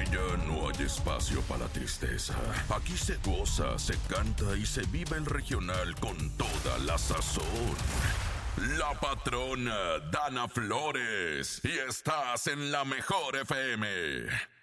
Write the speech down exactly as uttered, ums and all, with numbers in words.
ya no hay espacio para la tristeza. Aquí se goza, se canta y se vive el regional con toda la sazón. La patrona Dana Flores, y estás en la mejor F M.